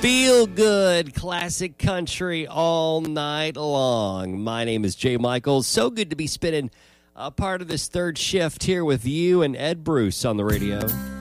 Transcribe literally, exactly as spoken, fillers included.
Feel good classic country all night long. My name is Jay Michaels. So good to be spending a part of this third shift here with you and Ed Bruce on the radio.